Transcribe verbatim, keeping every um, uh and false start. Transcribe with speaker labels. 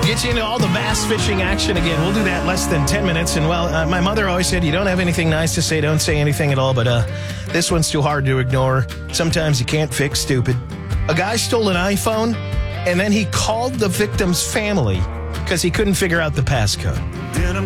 Speaker 1: Get you into all the bass fishing action again. We'll do that in less than ten minutes. And, well, uh, my mother always said, you don't have anything nice to say, don't say anything at all. But uh, this one's too hard to ignore. Sometimes you can't fix stupid. A guy stole an iPhone, and then he called the victim's family because he couldn't figure out the passcode.